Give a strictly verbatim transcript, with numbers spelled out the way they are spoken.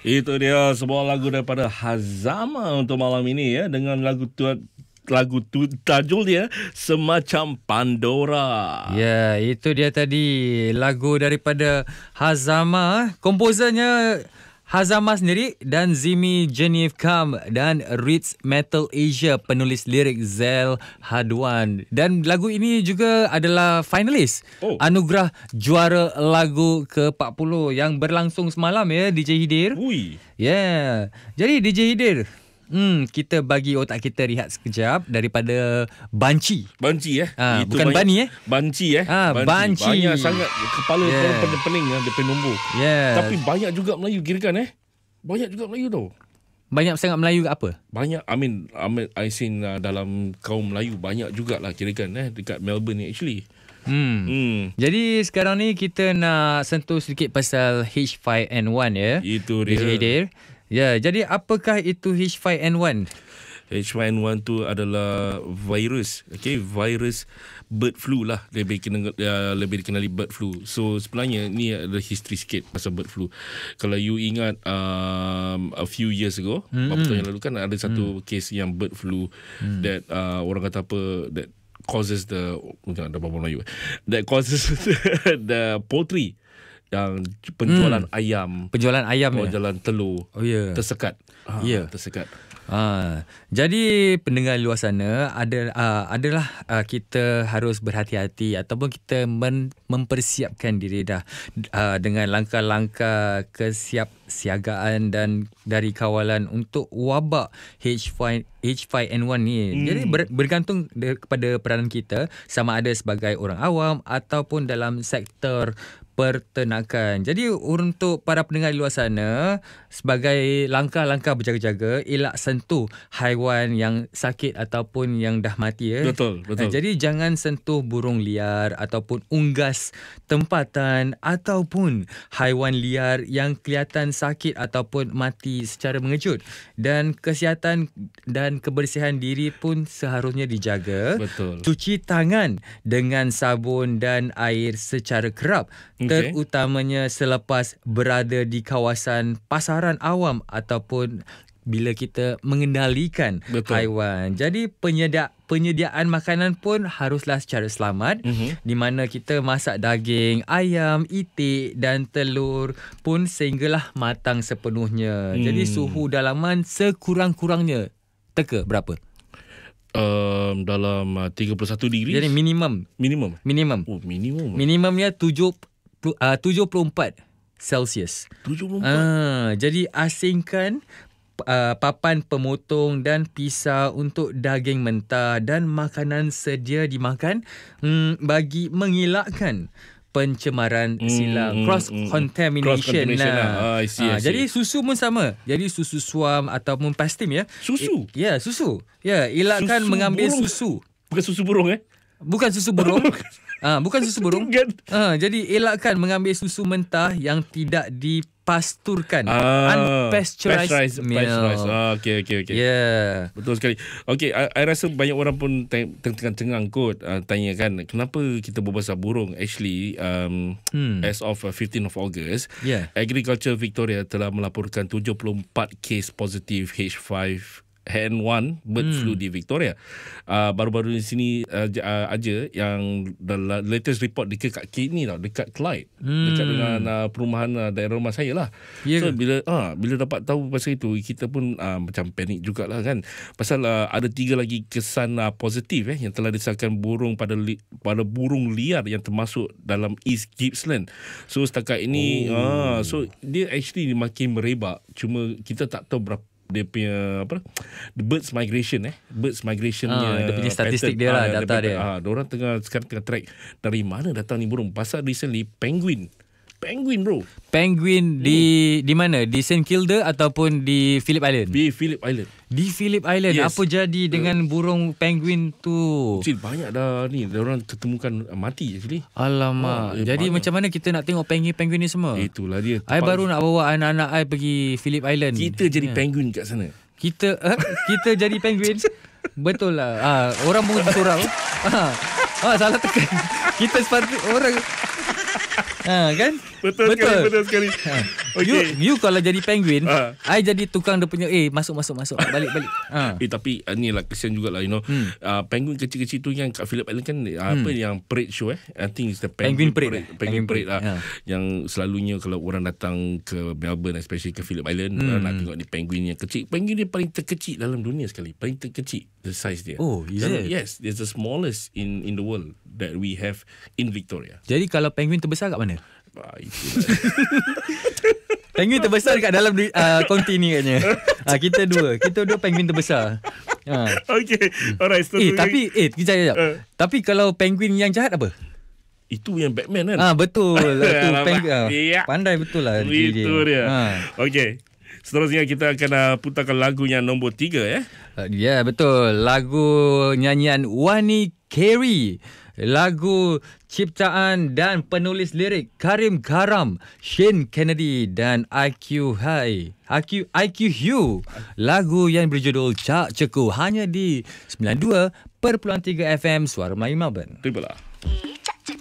Itu dia sebuah lagu daripada Hazama untuk malam ini ya, dengan lagu tu lagu tu tajuk dia Semacam Pandora. Ya, itu dia tadi lagu daripada Hazama, komposernya Hazama sendiri dan Zimi Genevieve Kam dan Ritz Metal Asia, penulis lirik Zel Hadwan. Dan lagu ini juga adalah finalis oh. anugerah juara lagu ke empat puluh yang berlangsung semalam ya, D J Hidir. Ui. Ya. Yeah. Jadi D J Hidir, Hmm, kita bagi otak kita rehat sekejap daripada banci. Banci eh? Ha, bukan banyak, bani eh? Banci eh? Ha, banci. banci. Banyak sangat kepala yeah. pening-pening ya, dia penumbuk. Yeah. Tapi banyak juga Melayu kirakan eh? Banyak juga Melayu tau. Banyak sangat Melayu ke apa? Banyak, I mean, I mean I seen uh, dalam kaum Melayu banyak jugalah kirakan eh, dekat Melbourne ni actually. Hmm. hmm. Jadi sekarang ni kita nak sentuh sedikit pasal H five N one ya. Itu dia. D J Hidir. Ya, jadi apakah itu H five N one? H five N one tu adalah virus, okay, virus bird flu lah, lebih kena, uh, lebih dikenali bird flu. So sebenarnya ni ada history sikit pasal bird flu. Kalau you ingat um, a few years ago, mm-hmm. beberapa tahun yang lalu kan ada satu mm. case yang bird flu mm. that uh, orang kata apa, that causes the jangan ada apa-apa Melayu, that causes the, the poultry, yang penjualan hmm. ayam, penjualan ayam, penjualan ya? telur, oh, yeah. tersekat, ha, yeah. tersekat. Ha, jadi pendengar luar sana ada uh, adalah uh, kita harus berhati-hati ataupun kita men- mempersiapkan diri dah uh, dengan langkah-langkah kesiapsiagaan dan dari kawalan untuk wabak H five N one ni. Hmm. Jadi ber- bergantung de- kepada peranan kita, sama ada sebagai orang awam ataupun dalam sektor pertenakan. Jadi untuk para pendengar di luar sana, sebagai langkah-langkah berjaga-jaga, elak sentuh haiwan yang sakit ataupun yang dah mati ya. Betul, betul. Jadi jangan sentuh burung liar ataupun unggas tempatan ataupun haiwan liar yang kelihatan sakit ataupun mati secara mengejut. Dan kesihatan dan kebersihan diri pun seharusnya dijaga. Betul. Cuci tangan dengan sabun dan air secara kerap. Okay. Terutamanya selepas berada di kawasan pasaran awam ataupun bila kita mengendalikan Betul. haiwan. Jadi penyedia, penyediaan makanan pun haruslah secara selamat, mm-hmm. di mana kita masak daging, ayam, itik dan telur pun sehinggalah matang sepenuhnya. Mm. Jadi suhu dalaman sekurang-kurangnya teka berapa? Um, dalam uh, tiga puluh satu digri. Jadi minimum. Minimum? Minimum. Oh, minimum. Minimumnya tujuh puluh empat Celsius. tujuh puluh empat? Ah, jadi asingkan uh, papan pemotong dan pisau untuk daging mentah dan makanan sedia dimakan um, bagi mengelakkan pencemaran mm, silang, mm, cross contamination mm, lah. lah. Ah, I see, ha, I see. Jadi susu pun sama. Jadi susu suam ataupun pastim ya. Susu? E, ya, susu. Ya, elakkan susu mengambil burung. susu. Bukan susu burung eh? Bukan susu burung. Ah, ha, bukan susu burung. Ah, ha, jadi elakkan mengambil susu mentah yang tidak dipasturkan. Ah, unpasteurized milk. Ah, okey okey okey. Ya. Yeah. Betul sekali. Okey, I, I rasa banyak orang pun tengah-tengah kot uh, tanya kan, kenapa kita berbahasa burung? Actually, um, hmm. as of uh, fifteenth of August, yeah. Agriculture Victoria telah melaporkan tujuh puluh empat kes positif H five N one bird hmm. flu di Victoria. Uh, baru-baru di sini uh, uh, aja yang the latest report dekat kini tau, dekat Clyde, hmm. dekat dengan uh, perumahan uh, daerah rumah saya lah. Yeah. So bila uh, bila dapat tahu pasal itu, kita pun uh, macam panik jugalah kan. Pasal uh, ada tiga lagi kesan uh, positif eh yang telah disahkan burung pada li, pada burung liar yang termasuk dalam East Gippsland. So setakat ini oh. uh, so dia actually makin merebak. Cuma kita tak tahu berapa dia punya apa, the birds migration eh birds migration ha, dia punya statistik pattern, dia lah, data dia. Ah, dia orang tengah sekarang tengah track dari mana datang ni burung. Pasal recently penguin Penguin bro. Penguin hmm. di di mana? Di Saint Kilda ataupun di Phillip Island? Di Phillip Island. Di Phillip Island. Yes. Apa jadi dengan burung penguin tu? Cik, banyak dah ni. Diorang ketemukan mati actually. Alamak. Oh, eh, jadi banyak. Macam mana kita nak tengok penguin-penguin ni semua? Itulah dia. I baru nak bawa anak-anak I pergi Phillip Island. Kita jadi yeah. penguin kat sana. Kita uh, kita jadi penguin. Betul lah. Ah, orang pun bersorang. Ah, ah, salah tekan. Kita sepatutnya orang Ha, kan? Betul, betul sekali, betul sekali. Ha. Okay. You, you kalau jadi penguin, ha. I jadi tukang dia punya, eh masuk masuk masuk balik balik. Ha. Eh tapi uh, ni lah kesian jugalah, you know. Hmm. Uh, penguin kecil-kecil tu yang kat Phillip Island kan hmm. apa yang parade show eh. I think it's the penguin, penguin parade. parade. Penguin parade lah. Ha. Yang selalunya kalau orang datang ke Melbourne, especially ke Phillip Island, hmm. nak tengok ni penguin yang kecil. Penguin dia paling terkecil dalam dunia sekali. Paling terkecil the size dia. Oh, is Dan, it? Yes, it's the smallest in in the world that we have in Victoria. Jadi kalau penguin terbesar kat mana? Ah, itulah. Penguin terbesar kat dalam uh, konti ni katnya. Ha, kita dua. Kita dua penguin terbesar. Ha. Okay. Alright. Eh, tapi, eh, kejap, kejap. Uh. Tapi kalau penguin yang jahat apa? Itu yang Batman kan? Ah, betul. Itu penguin. Ya. Pandai betul lah. Itu dia. Ha. Okay. Seterusnya kita akan uh, putarkan lagu yang nombor tiga ya. Uh, ya, yeah, betul. Lagu nyanyian Wani Carey. Lagu ciptaan dan penulis lirik Karim Karam, Shane Kennedy dan I Q High. I Q I Q Hugh. Lagu yang berjudul Cak Ceku hanya di sembilan puluh dua perpuluhan tiga F M Suara Melayu Melbourne. Terimalah.